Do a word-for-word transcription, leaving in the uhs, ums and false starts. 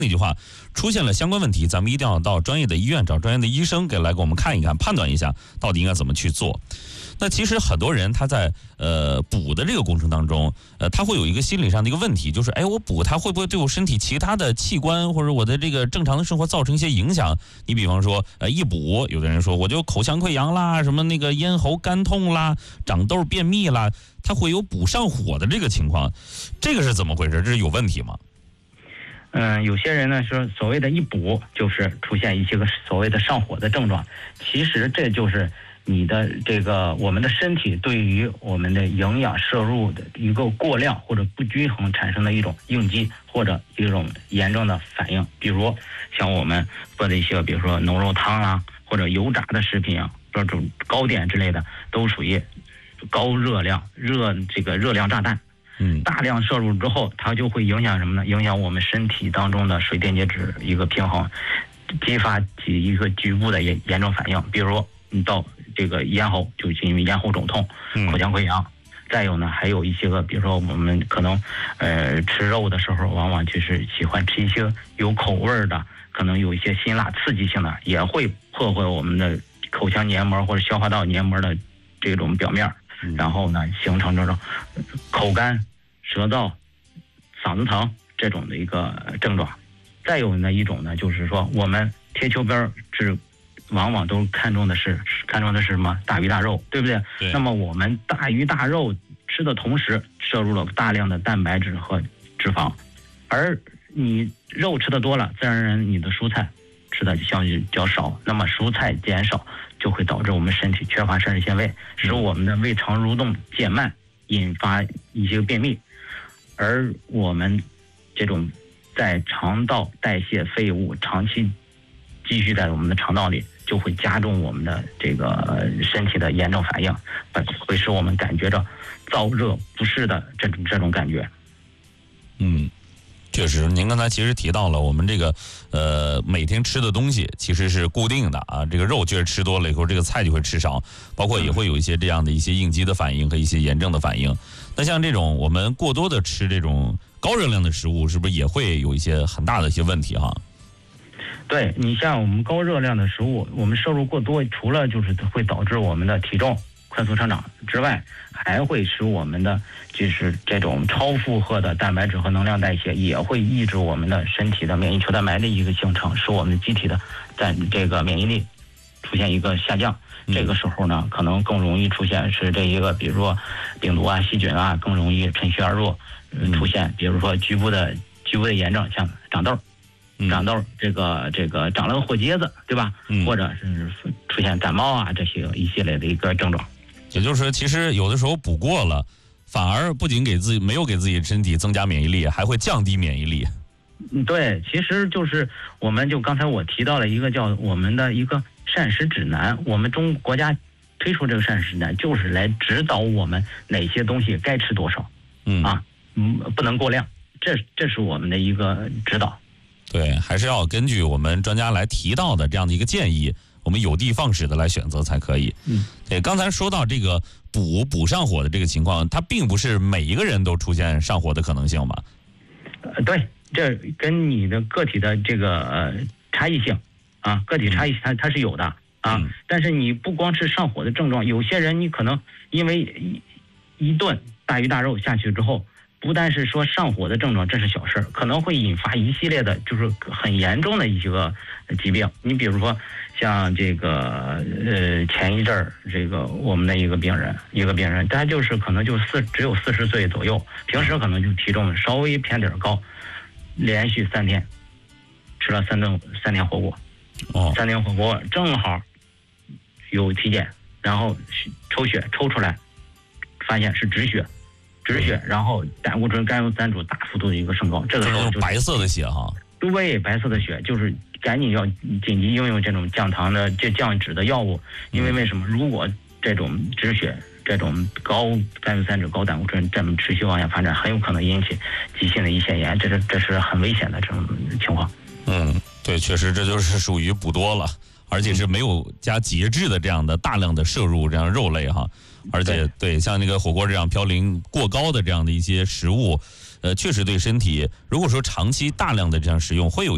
那句话出现了相关问题，咱们一定要到专业的医院找专业的医生给来给我们看一看，判断一下到底应该怎么去做。那其实很多人他在呃补的这个过程当中，呃他会有一个心理上的一个问题，就是哎我补它会不会对我身体其他的器官或者我的这个正常的生活造成一些影响？你比方说呃一补，有的人说我就口腔溃疡啦，什么那个咽喉干痛啦，长痘便秘啦，它会有补上火的这个情况，这个是怎么回事？这是有问题吗？ 嗯，有些人呢说所谓的一补就是出现一些个所谓的上火的症状，其实这就是你的这个我们的身体对于我们的营养摄入的一个过量或者不均衡产生的一种应激或者一种严重的反应。比如像我们喝的一些比如说浓肉汤啊，或者油炸的食品啊，这种糕点之类的，都属于高热量热这个热量炸弹。嗯，大量摄入之后，它就会影响什么呢？影响我们身体当中的水电解质一个平衡，激发起一个局部的严严重反应。比如你到这个咽喉，就是因为咽喉肿痛、口腔溃疡。再有呢，还有一些个，比如说我们可能呃吃肉的时候，往往就是喜欢吃一些有口味的，可能有一些辛辣刺激性的，也会破坏我们的口腔黏膜或者消化道黏膜的这种表面，然后呢形成这种口干、舌燥、嗓子疼这种的一个症状。再有呢一种呢，就是说我们贴秋膘是往往都看重的是看重的是什么？大鱼大肉，对不对？对。那么我们大鱼大肉吃的同时，摄入了大量的蛋白质和脂肪，而你肉吃的多了，自然而然你的蔬菜吃的相对较少，那么蔬菜减少就会导致我们身体缺乏膳食纤维，使我们的胃肠蠕动减慢，引发一些便秘。而我们这种在肠道代谢废物长期积蓄在我们的肠道里，就会加重我们的这个身体的炎症反应，会使我们感觉着燥热不适的这种这种感觉。 嗯，确实，您刚才其实提到了我们这个呃每天吃的东西其实是固定的啊，这个肉确实吃多了以后，这个菜就会吃少，包括也会有一些这样的一些应激的反应和一些炎症的反应。那像这种我们过多的吃这种高热量的食物，是不是也会有一些很大的一些问题哈？ 对，你像我们高热量的食物，我们摄入过多，除了就是会导致我们的体重快速成长之外，还会使我们的就是这种超负荷的蛋白质和能量代谢，也会抑制我们的身体的免疫球蛋白的一个形成，使我们机体的在这个免疫力出现一个下降。这个时候呢，可能更容易出现是这一个，比如说病毒啊、细菌啊，更容易趁虚而入，出现比如说局部的局部的炎症，像长痘。长痘，这个这个长了个火疖子，对吧？嗯，或者是出现感冒啊，这些一系列的一个症状。 也就是说，其实有的时候补过了，反而不仅给自己没有给自己身体增加免疫力，还会降低免疫力。 嗯，对，其实就是我们就刚才我提到了一个叫我们的一个膳食指南，我们中国家推出这个膳食指南，就是来指导我们哪些东西该吃多少。嗯啊，嗯，不能过量，这这是我们的一个指导。 对，还是要根据我们专家来提到的这样的一个建议，我们有的放矢的来选择才可以。嗯，对，刚才说到这个补补上火的这个情况，它并不是每一个人都出现上火的可能性嘛？ 呃，对，这跟你的个体的这个呃差异性啊，个体差异它它是有的啊。嗯、但是你不光是上火的症状，有些人你可能因为一一顿大鱼大肉下去之后。不但是说上火的症状，这是小事，可能会引发一系列的，就是很严重的一些个疾病。你比如说，像这个呃前一阵儿，这个我们的一个病人，一个病人，他就是可能就四只有四十岁左右，平时可能就体重稍微偏点高，连续三天吃了三顿三天火锅，哦，三天火锅正好有体检，然后抽血抽出来，发现是止血。止血，然后胆固醇、甘油三酯大幅度的一个升高，这个时候就是白色的血哈。 对，白色的血就是赶紧要紧急应用这种降糖的、这降脂的药物，因为为什么？如果这种止血、这种高甘油三酯、高胆固醇这么持续往下发展，很有可能引起急性的胰腺炎，这是这是很危险的这种情况。 嗯，对，确实这就是属于补多了，而且是没有加节制的这样的大量的摄入这样肉类哈。而且对像那个火锅这样嘌呤过高的这样的一些食物，呃，确实对身体，如果说长期大量的这样食用，会有